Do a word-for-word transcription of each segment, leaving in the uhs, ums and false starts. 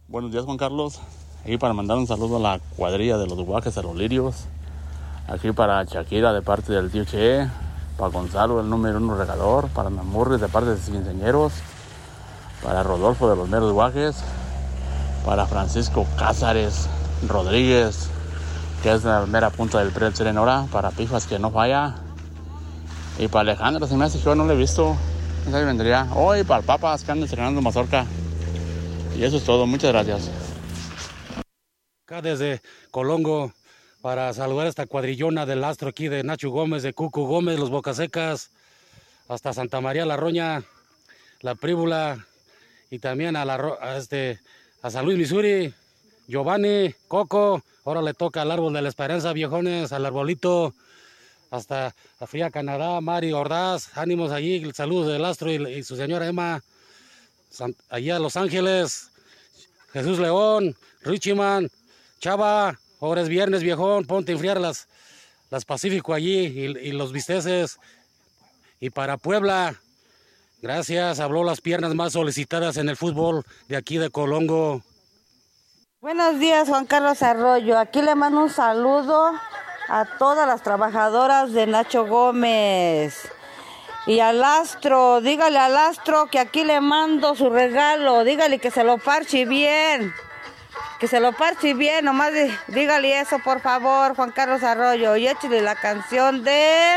Buenos días, Juan Carlos. Aquí para mandar un saludo a la cuadrilla de los guajes a los lirios. Aquí para Shakira de parte del tío Che. Para Gonzalo, el número uno regador. Para Namurris de parte de sus quinceañeros. Para Rodolfo de los meros guajes. Para Francisco Cázares Rodríguez, que es la mera punta del Pre del Serenora. Para Pifas, que no falla. Y para Alejandro, se me hace que yo no lo he visto. No sé si vendría. Oh, y para el Papas, que anda estrenando mazorca. Y eso es todo, muchas gracias. Acá desde Colongo, para saludar a esta cuadrillona del astro aquí de Nacho Gómez, de Cucu Gómez, los Bocasecas, hasta Santa María La Roña, La Príbula, y también a, la, a, este, a San Luis, Missouri, Giovanni, Coco. Ahora le toca al Árbol de la Esperanza, viejones, al arbolito, hasta la Fría Canadá, Mari Ordaz, ánimos allí, saludos del astro y, y su señora Emma, San, allá a Los Ángeles, Jesús León, Richiman, Chava, ahora es viernes, viejón, ponte a enfriar las, las Pacífico allí y, y los bisteces. Y para Puebla, gracias, habló las piernas más solicitadas en el fútbol de aquí de Colongo. Buenos días, Juan Carlos Arroyo. Aquí le mando un saludo a todas las trabajadoras de Nacho Gómez. Y al astro, dígale al astro que aquí le mando su regalo, dígale que se lo parche bien, que se lo parche bien, nomás dígale eso por favor, Juan Carlos Arroyo, y échale la canción de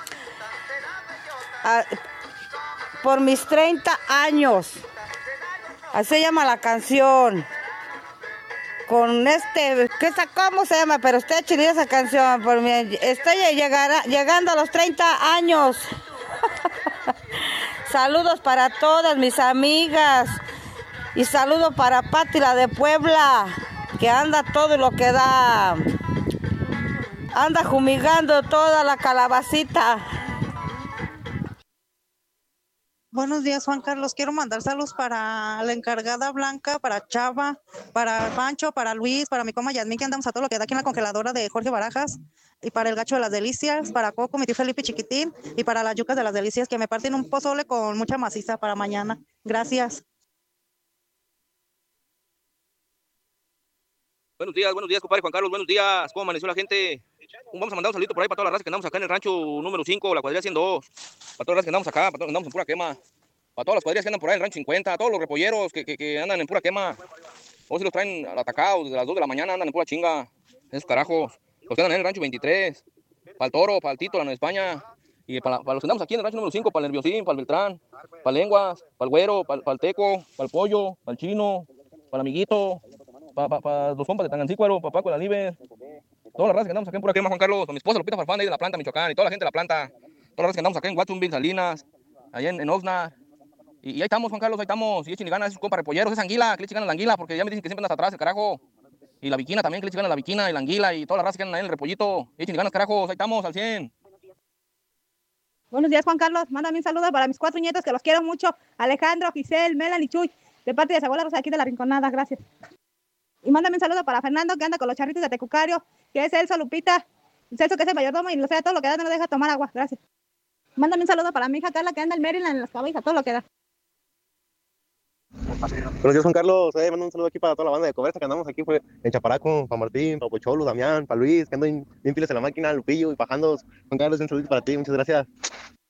a, por mis treinta años, así se llama la canción, con este, ¿qué está, cómo se llama? Pero usted échale esa canción, por mi, estoy llegar, llegando a los treinta años. Saludos para todas mis amigas y saludo para Pati, la de Puebla, que anda todo lo que da, anda fumigando toda la calabacita. Buenos días, Juan Carlos. Quiero mandar saludos para la encargada Blanca, para Chava, para Pancho, para Luis, para mi coma Yasmín, que andamos a todo lo que da aquí en la congeladora de Jorge Barajas, y para el Gacho de las Delicias, para Coco, mi tío Felipe Chiquitín, y para las Yucas de las Delicias, que me parten un pozole con mucha maciza para mañana. Gracias. Buenos días, buenos días, compadre Juan Carlos, buenos días. ¿Cómo amaneció la gente? Vamos a mandar un saludito por ahí para toda la raza que andamos acá en el rancho número cinco, la cuadrilla ciento dos. Para todas las que andamos acá, para todos los que andamos en pura quema. Para todas las cuadrillas que andan por ahí en el rancho cincuenta, a todos los repolleros que, que, que andan en pura quema. O si los traen atacados desde las dos de la mañana, andan en pura chinga. Esos carajos. Los que andan en el rancho veintitrés. Para el Toro, para el Tito, la Nueva España. Y para, para los que andamos aquí en el rancho número cinco, para el Nerviosín, para el Beltrán, para el Lenguas, para el Güero, para, para el Teco, para el Pollo, para el Chino, para el Amiguito, para, para, para los compas de Tangancícuaro, para Paco de la Liber. Toda la raza que andamos acá en pura quema, Juan Carlos, con mi esposa Lupita Farfán de la planta Michoacán, y toda la gente de la planta, toda la raza que andamos acá en Watsonville, Salinas, allá en, en Oxnard, y, y ahí estamos, Juan Carlos, ahí estamos, y échenle ganas a esos compas repolleros, esa anguila, que le echen ganas a la anguila, porque ya me dicen que siempre andas atrás, el carajo, y la viquina también, que le echen ganas a la viquina, y la anguila, y toda la raza que andan ahí en el repollito, échenle ganas, carajos, ahí estamos, al cien. Buenos días, Juan Carlos, mándame un saludo para mis cuatro nietos, que los quiero mucho, Alejandro, Giselle, Melanie, Chuy, de parte de su abuela Rosa, aquí de La Rinconada, gracias. Y mándame un saludo para Fernando, que anda con los charritos de Tecucario, que es Celso, Lupita, Celso, que es el mayordomo, y no sé, todo lo que da no deja tomar agua, gracias. Mándame un saludo para mi hija Carla, que anda en Maryland, en las cabezas, todo lo que da. Buenos días, Juan Carlos. Eh, mando un saludo aquí para toda la banda de Coberta que andamos aquí pues, en Chaparaco, para Martín, para Pocholo, Damián, para Luis, que andan bien pilas en la máquina, Lupillo y Pajandos. Juan Carlos, un saludo para ti, muchas gracias.